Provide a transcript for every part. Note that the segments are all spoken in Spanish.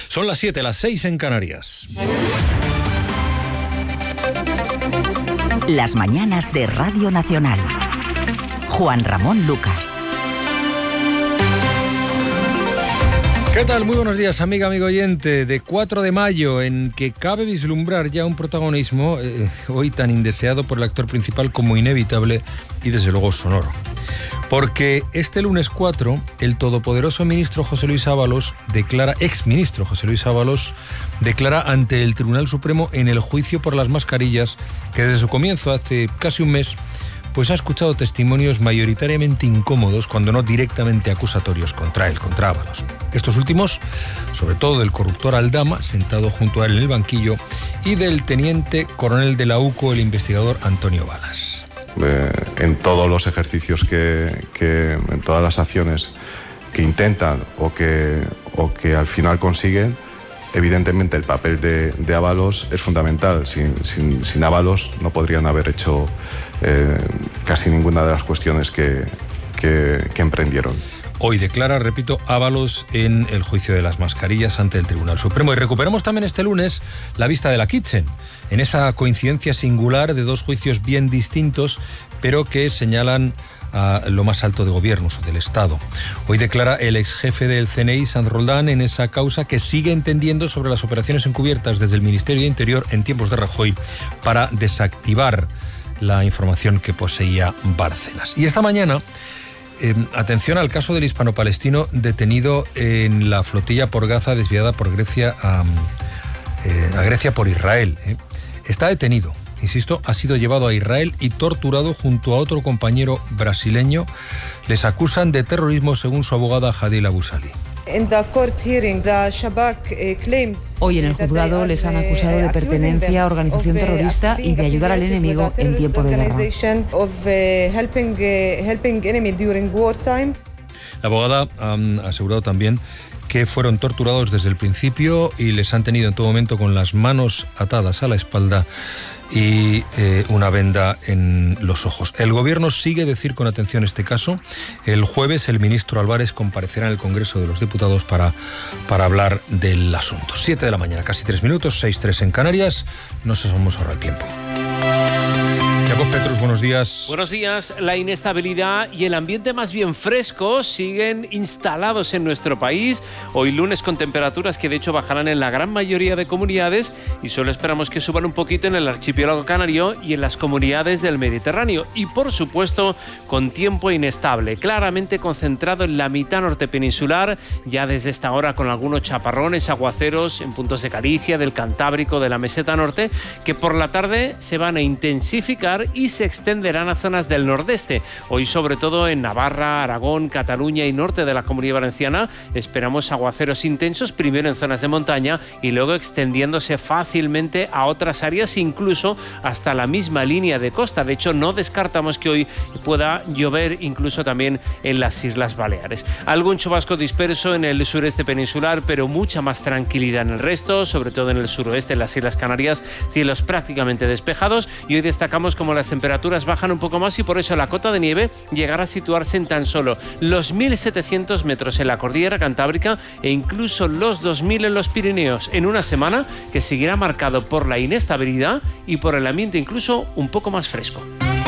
Son las 7, las 6 en Canarias. Las mañanas de Radio Nacional. Juan Ramón Lucas. ¿Qué tal? Muy buenos días, amiga, amigo oyente. De 4 de mayo, en que cabe vislumbrar ya un protagonismo hoy tan indeseado por el actor principal como inevitable y desde luego sonoro. Porque este lunes 4, el todopoderoso ministro José Luis Ábalos exministro José Luis Ábalos, declara ante el Tribunal Supremo en el juicio por las mascarillas que desde su comienzo, hace casi un mes, pues ha escuchado testimonios mayoritariamente incómodos, cuando no directamente acusatorios contra él, contra Ábalos. Estos últimos, sobre todo del corruptor Aldama, sentado junto a él en el banquillo, y del teniente coronel de la UCO, el investigador Antonio Balas. En todos los ejercicios en todas las acciones que intentan o que al final consiguen, evidentemente el papel de Ábalos es fundamental. Sin Ábalos no podrían haber hecho casi ninguna de las cuestiones que emprendieron. Hoy declara, repito, Ábalos en el juicio de las mascarillas ante el Tribunal Supremo. Y recuperamos también este lunes la vista de la Kitchen, en esa coincidencia singular de dos juicios bien distintos, pero que señalan a lo más alto de gobierno, o del Estado. Hoy declara el ex jefe del CNI, Sanz Roldán, en esa causa que sigue entendiendo sobre las operaciones encubiertas desde el Ministerio de Interior en tiempos de Rajoy para desactivar la información que poseía Bárcenas. Y esta mañana, atención al caso del hispano-palestino detenido en la flotilla por Gaza desviada por Grecia a Grecia por Israel. Está detenido, insisto, ha sido llevado a Israel y torturado junto a otro compañero brasileño. Les acusan de terrorismo según su abogada Hadil Abu Salih. Hoy en el juzgado les han acusado de pertenencia a organización terrorista y de ayudar al enemigo en tiempo de guerra. La abogada ha asegurado también que fueron torturados desde el principio y les han tenido en todo momento con las manos atadas a la espalda y una venda en los ojos. El gobierno sigue decir con atención este caso. El jueves el ministro Álvarez comparecerá en el Congreso de los Diputados para hablar del asunto. 7 de la mañana, casi 3 minutos, 6:03 en Canarias. Nos vamos a ahorrar el tiempo. Jacob Petrus, buenos días. Buenos días. La inestabilidad y el ambiente más bien fresco siguen instalados en nuestro país. Hoy lunes con temperaturas que de hecho bajarán en la gran mayoría de comunidades y solo esperamos que suban un poquito en el archipiélago canario y en las comunidades del Mediterráneo. Y por supuesto con tiempo inestable, claramente concentrado en la mitad norte peninsular, ya desde esta hora con algunos chaparrones, aguaceros en puntos de Galicia, del Cantábrico, de la meseta norte, que por la tarde se van a intensificar y se extenderán a zonas del nordeste. Hoy sobre todo en Navarra, Aragón, Cataluña y norte de la Comunidad Valenciana esperamos aguaceros intensos, primero en zonas de montaña y luego extendiéndose fácilmente a otras áreas, incluso hasta la misma línea de costa. De hecho, no descartamos que hoy pueda llover incluso también en las Islas Baleares. Algún chubasco disperso en el sureste peninsular, pero mucha más tranquilidad en el resto, sobre todo en el suroeste, en las Islas Canarias, cielos prácticamente despejados. Y hoy destacamos como las temperaturas bajan un poco más y por eso la cota de nieve llegará a situarse en tan solo los 1.700 metros en la cordillera cantábrica e incluso los 2.000 en los Pirineos, en una semana que seguirá marcado por la inestabilidad y por el ambiente incluso un poco más fresco.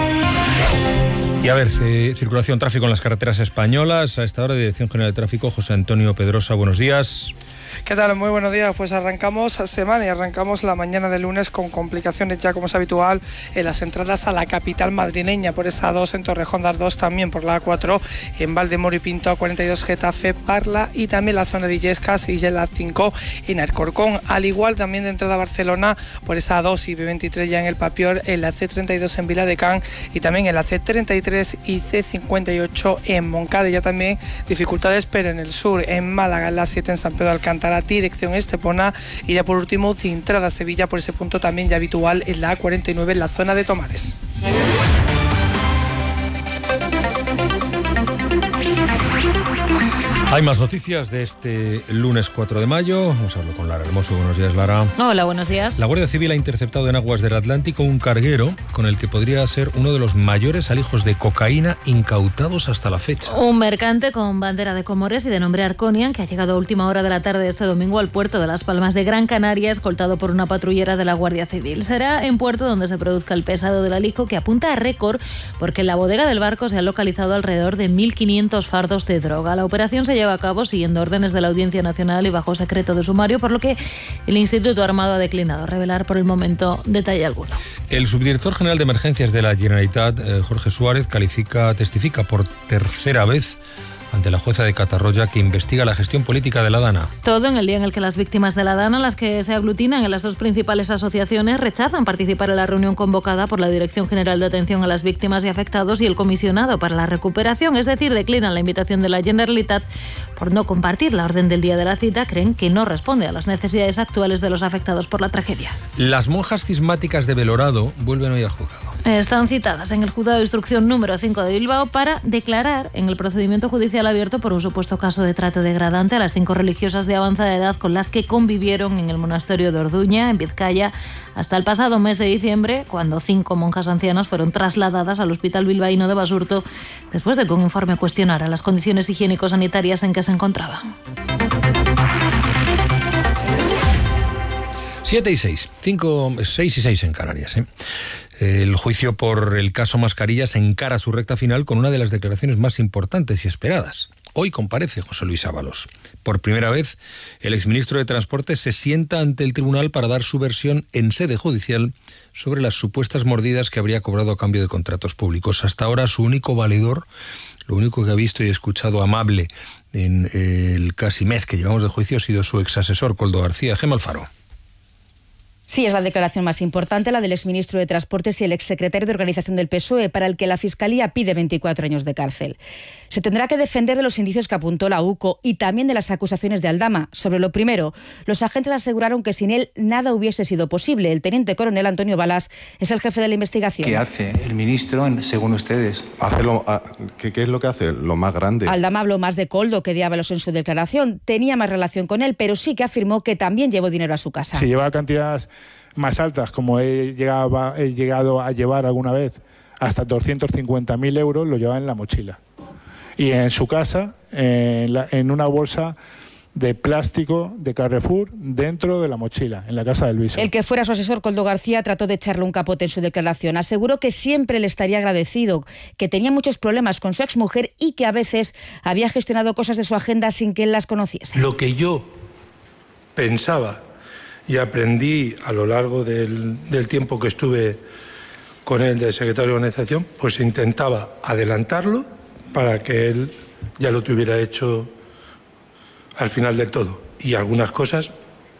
Y a ver, circulación, tráfico en las carreteras españolas. A esta hora, Dirección General de Tráfico, José Antonio Pedrosa, buenos días. ¿Qué tal? Muy buenos días. Pues arrancamos semana y arrancamos la mañana de lunes con complicaciones ya como es habitual en las entradas a la capital madrileña, por esa A2 en Torrejón de Ardoz, también por la A4 en Valdemoro y Pinto, A42 Getafe, Parla y también la zona de Illescas y la A5 en Alcorcón. Al igual también de entrada a Barcelona por esa A2 y B23 ya en el Papior, en la C32 en Viladecán y también en la C33 y C58 en Moncada. Ya también dificultades pero en el sur, en Málaga, en la 7 en San Pedro de Alcántara, dirección Estepona y ya por último de entrada a Sevilla por ese punto también ya habitual en la A49 en la zona de Tomares. Hay más noticias de este lunes 4 de mayo. Vamos a hablar con Lara Hermoso. Buenos días, Lara. Hola, buenos días. La Guardia Civil ha interceptado en aguas del Atlántico un carguero con el que podría ser uno de los mayores alijos de cocaína incautados hasta la fecha. Un mercante con bandera de Comores y de nombre Arconian, que ha llegado a última hora de la tarde de este domingo al puerto de Las Palmas de Gran Canaria, escoltado por una patrullera de la Guardia Civil. Será en puerto donde se produzca el pesado del alijo, que apunta a récord porque en la bodega del barco se han localizado alrededor de 1.500 fardos de droga. La operación se lleva a cabo siguiendo órdenes de la Audiencia Nacional y bajo secreto de sumario, por lo que el Instituto Armado ha declinado revelar por el momento detalle alguno. El subdirector general de Emergencias de la Generalitat, Jorge Suárez, testifica por tercera vez ante la jueza de Catarroja, que investiga la gestión política de la Dana. Todo en el día en el que las víctimas de la Dana, las que se aglutinan en las dos principales asociaciones, rechazan participar en la reunión convocada por la Dirección General de Atención a las Víctimas y Afectados y el Comisionado para la Recuperación, es decir, declinan la invitación de la Generalitat por no compartir la orden del día de la cita. Creen que no responde a las necesidades actuales de los afectados por la tragedia. Las monjas cismáticas de Belorado vuelven hoy al juzgado. Están citadas en el Juzgado de Instrucción número 5 de Bilbao para declarar en el procedimiento judicial abierto por un supuesto caso de trato degradante a las 5 religiosas de avanzada edad con las que convivieron en el monasterio de Orduña, en Vizcaya, hasta el pasado mes de diciembre, cuando 5 monjas ancianas fueron trasladadas al Hospital Bilbaíno de Basurto después de que un informe cuestionara las condiciones higiénico-sanitarias en que se encontraban. 7 y 6, 5, 6 y 6 en Canarias. El juicio por el caso Mascarillas encara su recta final con una de las declaraciones más importantes y esperadas. Hoy comparece José Luis Ábalos. Por primera vez, el exministro de Transporte se sienta ante el tribunal para dar su versión en sede judicial sobre las supuestas mordidas que habría cobrado a cambio de contratos públicos. Hasta ahora, su único valedor, lo único que ha visto y escuchado amable en el casi mes que llevamos de juicio, ha sido su exasesor, Koldo García. Gemma Alfaro. Sí, es la declaración más importante, la del exministro de Transportes y el exsecretario de Organización del PSOE, para el que la Fiscalía pide 24 años de cárcel. Se tendrá que defender de los indicios que apuntó la UCO y también de las acusaciones de Aldama. Sobre lo primero, los agentes aseguraron que sin él nada hubiese sido posible. El teniente coronel Antonio Balas es el jefe de la investigación. ¿Qué hace el ministro, según ustedes? ¿Qué es lo que hace? Lo más grande. Aldama habló más de Koldo que de Ábalos en su declaración. Tenía más relación con él, pero sí que afirmó que también llevó dinero a su casa. Si llevaba cantidades más altas, como he llegado a llevar alguna vez, hasta 250.000 euros, lo llevaba en la mochila. Y en su casa, en una bolsa de plástico de Carrefour, dentro de la mochila, en la casa del Viso. El que fuera su asesor, Koldo García, trató de echarle un capote en su declaración. Aseguró que siempre le estaría agradecido, que tenía muchos problemas con su exmujer y que a veces había gestionado cosas de su agenda sin que él las conociese. Lo que yo pensaba y aprendí a lo largo del tiempo que estuve con él de secretario de organización, pues intentaba adelantarlo para que él ya lo tuviera hecho al final del todo. Y algunas cosas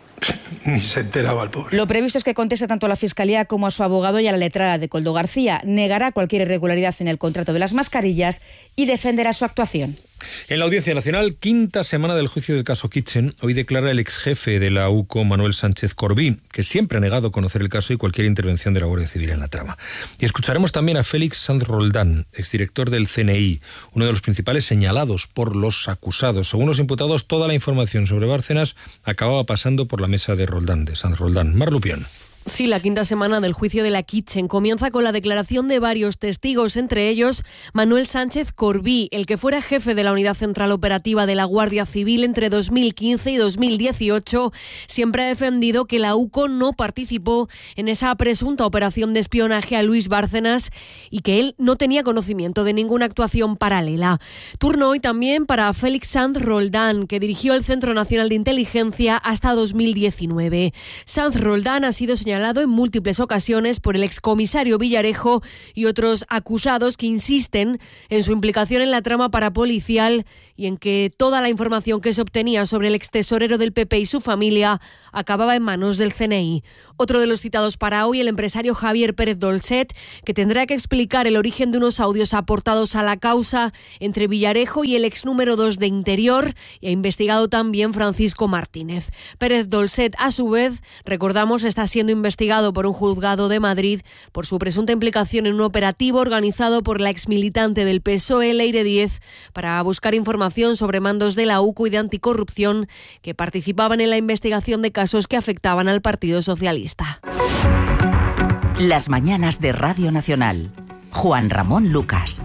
ni se enteraba el pobre. Lo previsto es que conteste tanto a la Fiscalía como a su abogado y a la letrada de Koldo García. Negará cualquier irregularidad en el contrato de las mascarillas y defenderá su actuación. En la Audiencia Nacional, quinta semana del juicio del caso Kitchen, hoy declara el exjefe de la UCO, Manuel Sánchez Corbí, que siempre ha negado conocer el caso y cualquier intervención de la Guardia Civil en la trama. Y escucharemos también a Félix Sanz Roldán, exdirector del CNI, uno de los principales señalados por los acusados. Según los imputados, toda la información sobre Bárcenas acababa pasando por la mesa de Roldán, de Sanz Roldán. Mar Lupión. Sí, la quinta semana del juicio de la Kitchen comienza con la declaración de varios testigos, entre ellos Manuel Sánchez Corbí, el que fuera jefe de la Unidad Central Operativa de la Guardia Civil entre 2015 y 2018. Siempre ha defendido que la UCO no participó en esa presunta operación de espionaje a Luis Bárcenas y que él no tenía conocimiento de ninguna actuación paralela. Turno hoy también para Félix Sanz Roldán, que dirigió el Centro Nacional de Inteligencia hasta 2019. Sanz Roldán ha sido señalado en múltiples ocasiones por el excomisario Villarejo y otros acusados que insisten en su implicación en la trama parapolicial y en que toda la información que se obtenía sobre el extesorero del PP y su familia acababa en manos del CNI. Otro de los citados para hoy, el empresario Javier Pérez Dolcet, que tendrá que explicar el origen de unos audios aportados a la causa entre Villarejo y el ex número 2 de Interior, y ha investigado también Francisco Martínez. Pérez Dolcet, a su vez, recordamos, está siendo investigado investigado por un juzgado de Madrid por su presunta implicación en un operativo organizado por la exmilitante del PSOE, Leire Díez, para buscar información sobre mandos de la UCO y de anticorrupción que participaban en la investigación de casos que afectaban al Partido Socialista. Las mañanas de Radio Nacional. Juan Ramón Lucas.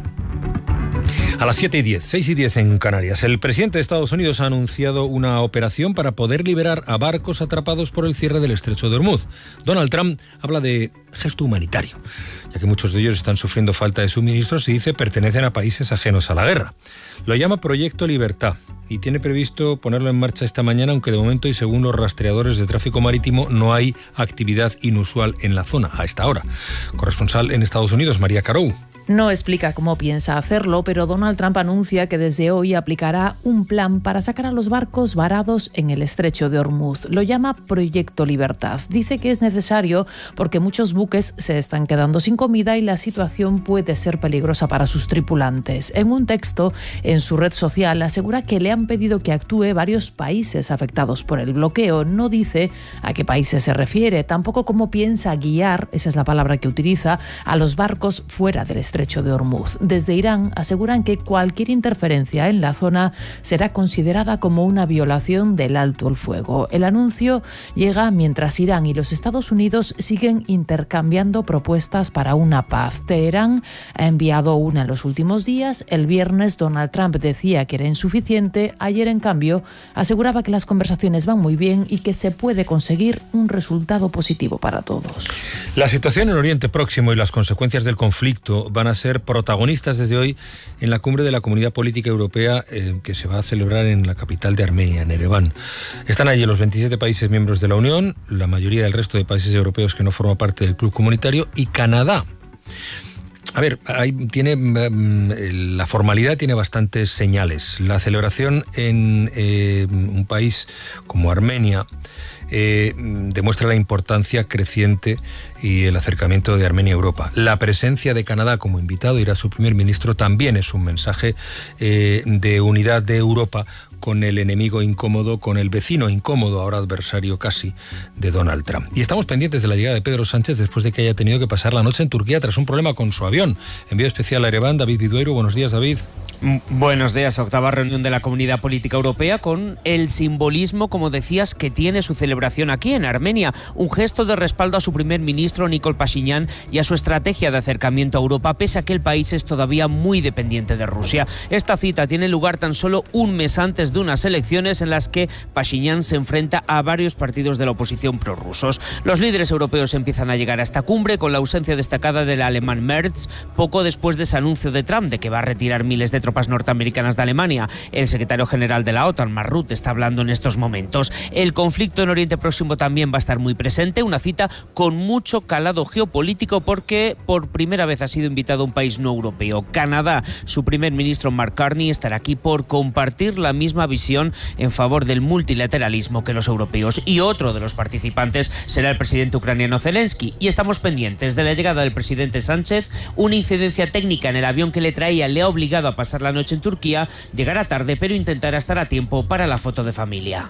A las 7:10, 6:10 en Canarias, el presidente de Estados Unidos ha anunciado una operación para poder liberar a barcos atrapados por el cierre del estrecho de Hormuz. Donald Trump habla de gesto humanitario, ya que muchos de ellos están sufriendo falta de suministros y dice pertenecen a países ajenos a la guerra. Lo llama Proyecto Libertad y tiene previsto ponerlo en marcha esta mañana, aunque de momento y según los rastreadores de tráfico marítimo no hay actividad inusual en la zona a esta hora. Corresponsal en Estados Unidos, María Carou. No explica cómo piensa hacerlo, pero Donald Trump anuncia que desde hoy aplicará un plan para sacar a los barcos varados en el estrecho de Hormuz. Lo llama Proyecto Libertad. Dice que es necesario porque muchos buques se están quedando sin comida y la situación puede ser peligrosa para sus tripulantes. En un texto en su red social asegura que le han pedido que actúe varios países afectados por el bloqueo. No dice a qué países se refiere, tampoco cómo piensa guiar, esa es la palabra que utiliza, a los barcos fuera del estrecho de Hormuz. Desde Irán aseguran que cualquier interferencia en la zona será considerada como una violación del alto el fuego. El anuncio llega mientras Irán y los Estados Unidos siguen intercambiando propuestas para una paz. Teherán ha enviado una en los últimos días. El viernes Donald Trump decía que era insuficiente. Ayer, en cambio, aseguraba que las conversaciones van muy bien y que se puede conseguir un resultado positivo para todos. La situación en Oriente Próximo y las consecuencias del conflicto van a ser protagonistas desde hoy en la cumbre de la Comunidad Política Europea que se va a celebrar en la capital de Armenia, en Ereván. Están allí los 27 países miembros de la Unión, la mayoría del resto de países europeos que no forman parte del club comunitario y Canadá. A ver, la formalidad tiene bastantes señales. La celebración en un país como Armenia demuestra la importancia creciente y el acercamiento de Armenia a Europa. La presencia de Canadá como invitado, irá su primer ministro, también es un mensaje de unidad de Europa con el enemigo incómodo, con el vecino incómodo, ahora adversario casi, de Donald Trump. Y estamos pendientes de la llegada de Pedro Sánchez después de que haya tenido que pasar la noche en Turquía tras un problema con su avión. Envío especial a Ereván, David Vidueiro. Buenos días, David. Buenos días. Octava reunión de la Comunidad Política Europea con el simbolismo, como decías, que tiene su celebración aquí en Armenia. Un gesto de respaldo a su primer ministro, Nikol Pashinyan, y a su estrategia de acercamiento a Europa, pese a que el país es todavía muy dependiente de Rusia. Esta cita tiene lugar tan solo un mes antes de unas elecciones en las que Pashinyan se enfrenta a varios partidos de la oposición prorrusos. Los líderes europeos empiezan a llegar a esta cumbre con la ausencia destacada del alemán Merz, poco después de ese anuncio de Trump de que va a retirar miles de tropas norteamericanas de Alemania. El secretario general de la OTAN, Mark Rutte, está hablando en estos momentos. El conflicto en Oriente Próximo también va a estar muy presente, una cita con mucho calado geopolítico porque por primera vez ha sido invitado un país no europeo, Canadá. Su primer ministro, Mark Carney, estará aquí por compartir la misma visión en favor del multilateralismo que los europeos. Y otro de los participantes será el presidente ucraniano Zelensky. Y estamos pendientes de la llegada del presidente Sánchez. Una incidencia técnica en el avión que le traía le ha obligado a pasar la noche en Turquía. Llegará tarde, pero intentará estar a tiempo para la foto de familia.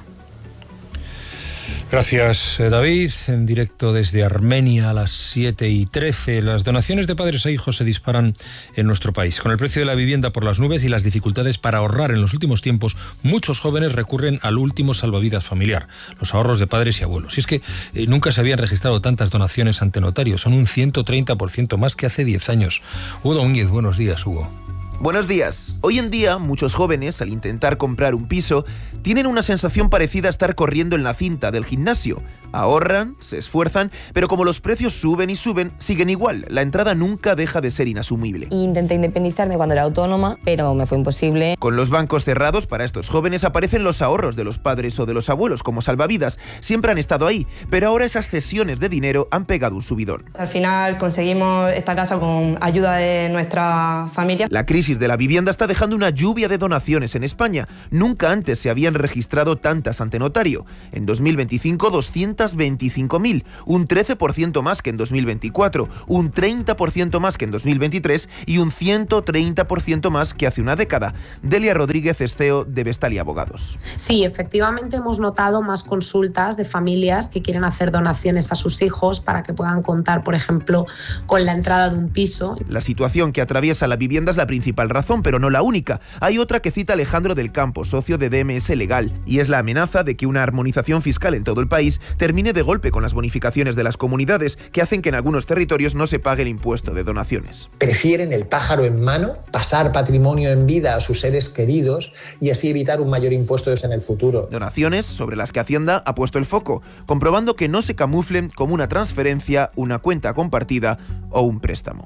Gracias, David. En directo desde Armenia a las 7:13. Las donaciones de padres a hijos se disparan en nuestro país. Con el precio de la vivienda por las nubes y las dificultades para ahorrar en los últimos tiempos, muchos jóvenes recurren al último salvavidas familiar, los ahorros de padres y abuelos. Y es que nunca se habían registrado tantas donaciones ante notarios. Son un 130% más que hace 10 años. Hugo Domínguez, buenos días, Hugo. Buenos días. Hoy en día, muchos jóvenes, al intentar comprar un piso, tienen una sensación parecida a estar corriendo en la cinta del gimnasio. Ahorran, se esfuerzan, pero como los precios suben y suben, siguen igual. La entrada nunca deja de ser inasumible. Intenté independizarme cuando era autónoma, pero me fue imposible. Con los bancos cerrados, para estos jóvenes aparecen los ahorros de los padres o de los abuelos como salvavidas. Siempre han estado ahí, pero ahora esas cesiones de dinero han pegado un subidón. Al final conseguimos esta casa con ayuda de nuestra familia. La crisis crisis de la vivienda está dejando una lluvia de donaciones en España. Nunca antes se habían registrado tantas ante notario. En 2025, 225.000, un 13% más que en 2024, un 30% más que en 2023 y un 130% más que hace una década. Delia Rodríguez es CEO de Vestalia Abogados. Sí, efectivamente hemos notado más consultas de familias que quieren hacer donaciones a sus hijos para que puedan contar, por ejemplo, con la entrada de un piso. La situación que atraviesa la vivienda es la principal razón, pero no la única. Hay otra que cita Alejandro del Campo, socio de DMS Legal, y es la amenaza de que una armonización fiscal en todo el país termine de golpe con las bonificaciones de las comunidades, que hacen que en algunos territorios no se pague el impuesto de donaciones. Prefieren el pájaro en mano, pasar patrimonio en vida a sus seres queridos y así evitar un mayor impuesto en el futuro. Donaciones sobre las que Hacienda ha puesto el foco, comprobando que no se camuflen como una transferencia, una cuenta compartida o un préstamo.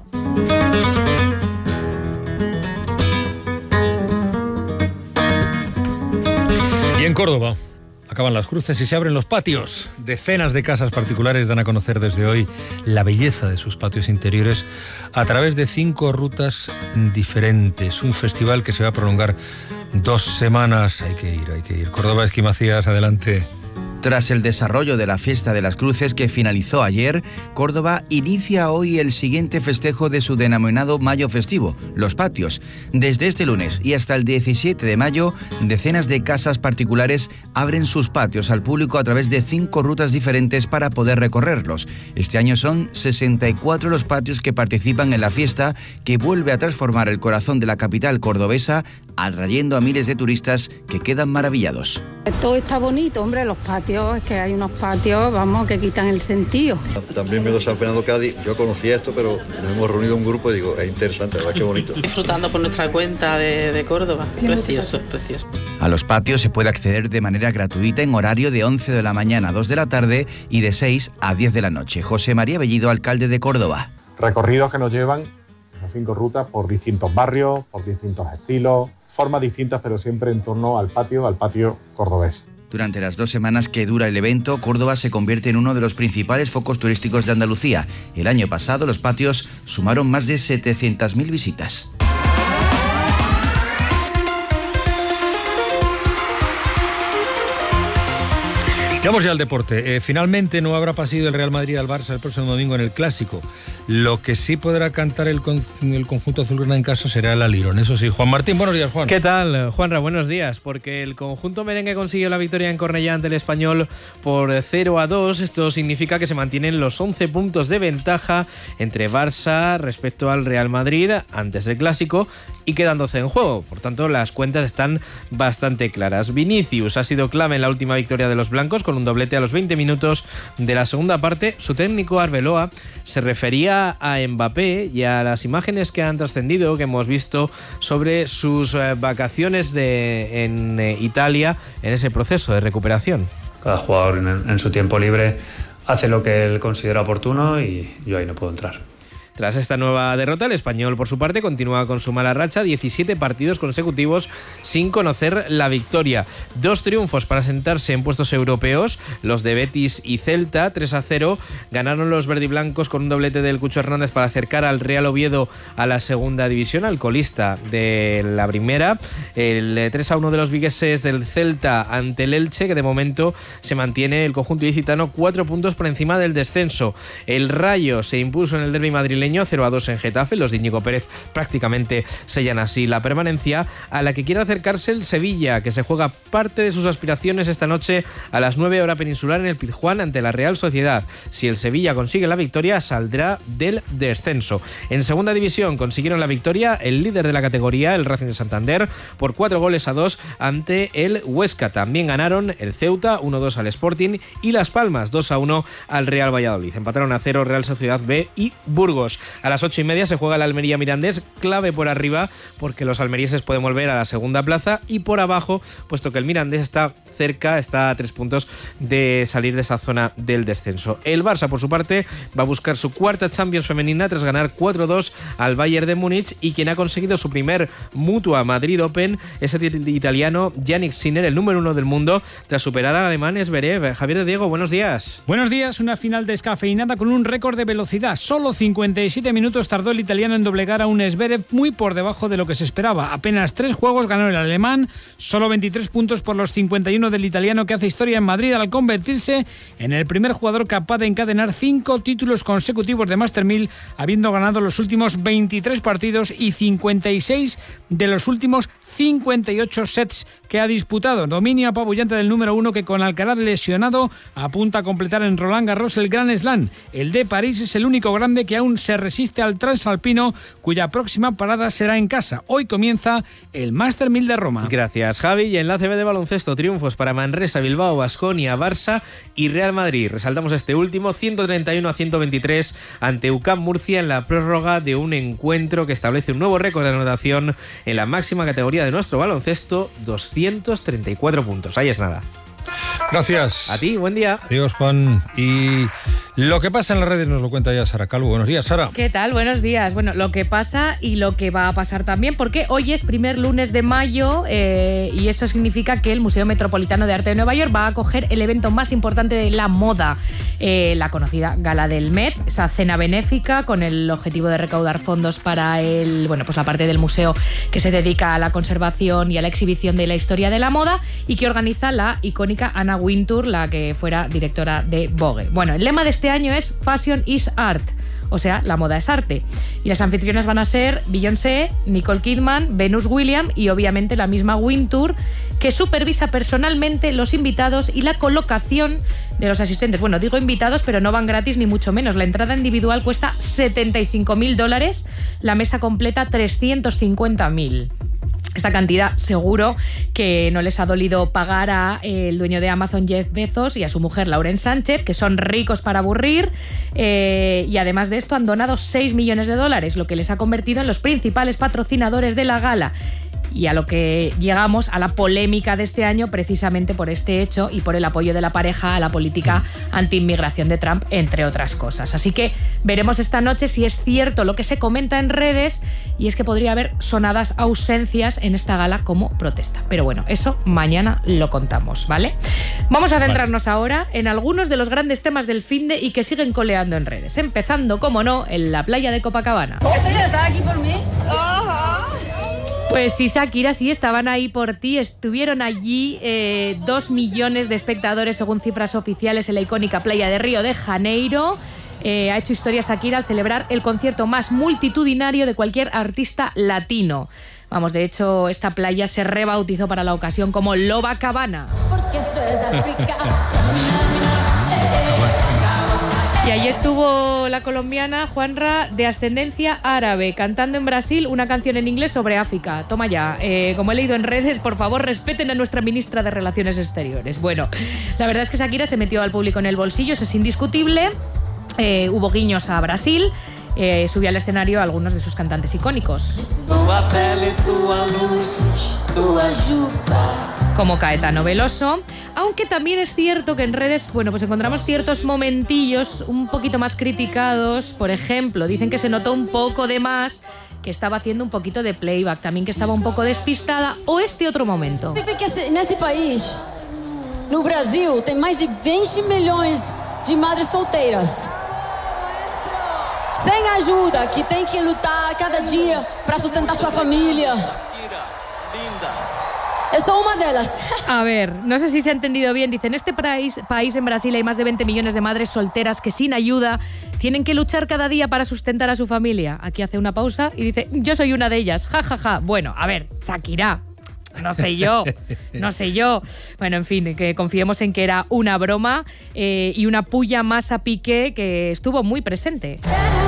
Y en Córdoba acaban las cruces y se abren los patios. Decenas de casas particulares dan a conocer desde hoy la belleza de sus patios interiores a través de 5 rutas diferentes. Un festival que se va a prolongar 2 semanas. Hay que ir. Córdoba, Esqui Macías, adelante. Tras el desarrollo de la Fiesta de las Cruces que finalizó ayer, Córdoba inicia hoy el siguiente festejo de su denominado Mayo Festivo, los patios. Desde este lunes y hasta el 17 de mayo, decenas de casas particulares abren sus patios al público a través de 5 rutas diferentes para poder recorrerlos. Este año son 64 los patios que participan en la fiesta, que vuelve a transformar el corazón de la capital cordobesa, atrayendo a miles de turistas que quedan maravillados. Todo está bonito, hombre, los patios, es que hay unos patios, vamos, que quitan el sentido. También vengo de San Fernando Cádiz, yo conocía esto, pero nos hemos reunido un grupo y digo, es interesante, ¿verdad? Qué bonito. Disfrutando por nuestra cuenta de Córdoba, precioso. A los patios se puede acceder de manera gratuita en horario de 11 de la mañana a 2 de la tarde y de 6 a 10 de la noche. José María Bellido, alcalde de Córdoba. Recorridos que nos llevan a 5 rutas por distintos barrios, por distintos estilos, formas distintas, pero siempre en torno al patio cordobés. Durante las 2 semanas que dura el evento, Córdoba se convierte en uno de los principales focos turísticos de Andalucía. El año pasado los patios sumaron más de 700.000 visitas. Vamos ya al deporte. Finalmente no habrá pasillo del Real Madrid al Barça el próximo domingo en el Clásico. Lo que sí podrá cantar el conjunto azulgrana en casa será el Alirón. Eso sí, Juan Martín, buenos días, Juan. ¿Qué tal, Juanra? Buenos días. Porque el conjunto merengue consiguió la victoria en Cornellá ante el Español por 0-2. Esto significa que se mantienen los 11 puntos de ventaja entre Barça respecto al Real Madrid antes del Clásico y quedan 12 en juego. Por tanto, las cuentas están bastante claras. Vinicius ha sido clave en la última victoria de los blancos con un doblete a los 20 minutos de la segunda parte. Su técnico Arbeloa se refería a Mbappé y a las imágenes que han trascendido, que hemos visto sobre sus vacaciones en Italia en ese proceso de recuperación. Cada jugador en su tiempo libre hace lo que él considera oportuno y yo ahí no puedo entrar. Tras esta nueva derrota, el Español, por su parte, continúa con su mala racha, 17 partidos consecutivos sin conocer la victoria. 2 triunfos para sentarse en puestos europeos, los de Betis y Celta, 3-0. Ganaron los verdiblancos con un doblete del Cucho Hernández para acercar al Real Oviedo a la segunda división, al colista de la primera. El 3-1 de los vigueses del Celta ante el Elche, que de momento se mantiene el conjunto ilicitano 4 puntos por encima del descenso. El Rayo se impuso en el derbi madrileño 0-2 en Getafe. Los de Íñigo Pérez prácticamente sellan así la permanencia, a la que quiere acercarse el Sevilla, que se juega parte de sus aspiraciones esta noche a las 9 hora peninsular en el Pizjuán ante la Real Sociedad. Si el Sevilla consigue la victoria, saldrá del descenso. En segunda división consiguieron la victoria el líder de la categoría, el Racing de Santander, por 4-2 ante el Huesca. También ganaron el Ceuta 1-2 al Sporting y Las Palmas 2-1 al Real Valladolid. Empataron a 0 Real Sociedad B y Burgos. A las 8:30 se juega el Almería Mirandés, clave por arriba porque los almerieses pueden volver a la segunda plaza, y por abajo, puesto que el Mirandés está cerca, está a 3 puntos de salir de esa zona del descenso. El Barça, por su parte, va a buscar su cuarta Champions femenina tras ganar 4-2 al Bayern de Múnich, y quien ha conseguido su primer Mutua Madrid Open es el italiano Yannick Sinner, el número 1 del mundo, tras superar al alemán Zverev. Javier de Diego, buenos días. Buenos días, una final descafeinada con un récord de velocidad, solo 56 57 minutos tardó el italiano en doblegar a un Zverev muy por debajo de lo que se esperaba. Apenas 3 juegos ganó el alemán, solo 23 puntos por los 51 del italiano, que hace historia en Madrid al convertirse en el primer jugador capaz de encadenar 5 títulos consecutivos de Master 1000, habiendo ganado los últimos 23 partidos y 56 de los últimos 58 sets que ha disputado. Dominio apabullante del número 1, que con Alcaraz lesionado apunta a completar en Roland Garros el Grand Slam. El de París es el único grande que aún se resiste al transalpino, cuya próxima parada será en casa. Hoy comienza el Master 1000 de Roma. Gracias, Javi. Y en la ACB de baloncesto, triunfos para Manresa, Bilbao, Baskonia, Barça y Real Madrid. Resaltamos este último, 131-123 ante UCAM Murcia en la prórroga de un encuentro que establece un nuevo récord de anotación en la máxima categoría de nuestro baloncesto, 234 puntos. Ahí es nada. Gracias. A ti, buen día. Adiós, Juan. Y lo que pasa en las redes nos lo cuenta ya Sara Calvo. Buenos días, Sara. ¿Qué tal? Buenos días. Bueno, lo que pasa y lo que va a pasar también, porque hoy es primer lunes de mayo y eso significa que el Museo Metropolitano de Arte de Nueva York va a acoger el evento más importante de la moda, la conocida Gala del Met, esa cena benéfica con el objetivo de recaudar fondos para la parte del museo que se dedica a la conservación y a la exhibición de la historia de la moda y que organiza la icónica Anna Wintour, la que fuera directora de Vogue. Bueno, el lema de este año es Fashion is Art, o sea, la moda es arte. Y las anfitrionas van a ser Beyoncé, Nicole Kidman, Venus Williams y obviamente la misma Wintour, que supervisa personalmente los invitados y la colocación de los asistentes. Bueno, digo invitados, pero no van gratis ni mucho menos. La entrada individual cuesta $75.000, la mesa completa $350.000. Esta cantidad seguro que no les ha dolido pagar a el dueño de Amazon, Jeff Bezos, y a su mujer, Lauren Sánchez, que son ricos para aburrir, y además de esto han donado $6 millones, lo que les ha convertido en los principales patrocinadores de la gala. Y a lo que llegamos, a la polémica de este año, precisamente por este hecho y por el apoyo de la pareja a la política anti-inmigración de Trump, entre otras cosas. Así que veremos esta noche si es cierto lo que se comenta en redes, y es que podría haber sonadas ausencias en esta gala como protesta. Pero bueno, eso mañana lo contamos, ¿vale? Vamos a centrarnos ahora en algunos de los grandes temas del finde y que siguen coleando en redes, empezando, como no, en la playa de Copacabana. ¿Ese ya estaba aquí por mí? Pues sí, Shakira, sí, estaban ahí por ti. Estuvieron allí 2 millones de espectadores, según cifras oficiales, en la icónica playa de Río de Janeiro. Ha hecho historia Shakira al celebrar el concierto más multitudinario de cualquier artista latino. Vamos, de hecho, esta playa se rebautizó para la ocasión como Lobacabana. Porque esto es África. Y ahí estuvo la colombiana Juanra, de ascendencia árabe, cantando en Brasil una canción en inglés sobre África. Toma ya. Como he leído en redes, por favor, respeten a nuestra ministra de Relaciones Exteriores. Bueno, la verdad es que Shakira se metió al público en el bolsillo, eso es indiscutible. Hubo guiños a Brasil. Subió al escenario a algunos de sus cantantes icónicos, como Caetano Veloso. Aunque también es cierto que en redes, pues encontramos ciertos momentillos un poquito más criticados. Por ejemplo, dicen que se notó un poco de más, que estaba haciendo un poquito de playback, también que estaba un poco despistada, o este otro momento. En ese país, no Brasil, tem mais de 20 milhões de madres solteiras. Sem ayuda, que tem que lutar cada día para sustentar su familia. Yo soy una de ellas. A ver, no sé si se ha entendido bien. Dicen, en este país, en Brasil, hay más de 20 millones de madres solteras que sin ayuda tienen que luchar cada día para sustentar a su familia. Aquí hace una pausa y dice, yo soy una de ellas, ja, ja, ja. Bueno, a ver, Shakira, no sé yo. Bueno, en fin, que confiemos en que era una broma y una puya más a Piqué, que estuvo muy presente.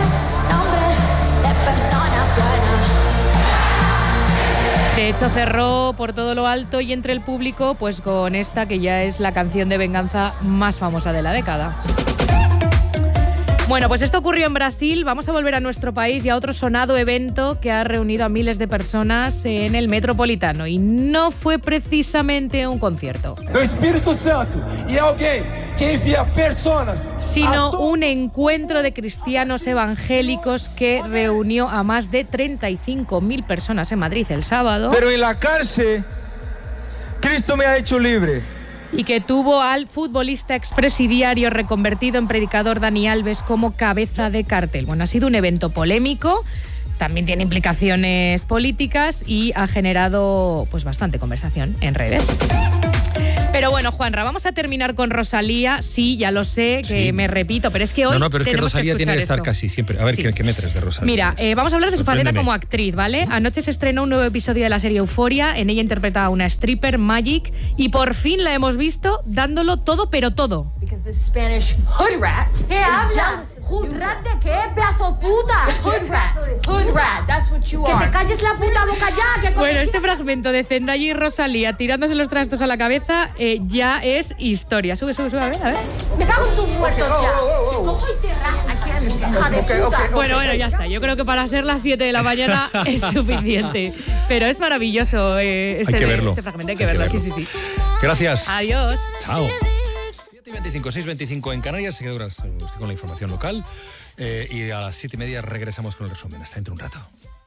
De hecho, cerró por todo lo alto y entre el público, pues con esta que ya es la canción de venganza más famosa de la década. Bueno, pues esto ocurrió en Brasil. Vamos a volver a nuestro país y a otro sonado evento que ha reunido a miles de personas en el Metropolitano. Y no fue precisamente un concierto. El Espíritu Santo y alguien que envía personas, sino un encuentro de cristianos evangélicos que reunió a más de 35.000 personas en Madrid el sábado. Pero en la cárcel, Cristo me ha hecho libre. y que tuvo al futbolista expresidiario reconvertido en predicador Dani Alves como cabeza de cartel. Bueno, ha sido un evento polémico, también tiene implicaciones políticas y ha generado pues bastante conversación en redes. Pero bueno, Juanra, vamos a terminar con Rosalía. Sí, ya lo sé, que me repito, pero es que hoy pero es que Rosalía tiene que estar casi siempre. A ver, ¿qué me traes de Rosalía? Mira, vamos a hablar de su faceta como actriz, ¿vale? Anoche se estrenó un nuevo episodio de la serie Euphoria. En ella interpreta a una stripper, Magic, y por fin la hemos visto dándolo todo, pero todo. Hood rat. ¿Qué hablas? ¿Hood rat de qué, pedazo puta? Hood rat. Hood rat. That's what you are. Que te calles la puta boca ya. Bueno, este fragmento de Zendaya y Rosalía tirándose los trastos a la cabeza ya es historia. Sube, a ver. Me cago en tus muertos ya. Te cojo y te rajo. Hija de puta. Bueno, ya está. Yo creo que para ser las 7 de la mañana es suficiente. Pero es maravilloso este fragmento. Hay que verlo. Sí. Gracias. Adiós. Chao. 7:25, 6:25 en Canarias. Se queda con la información local. Y a las 7:30 regresamos con el resumen. Hasta dentro de un rato.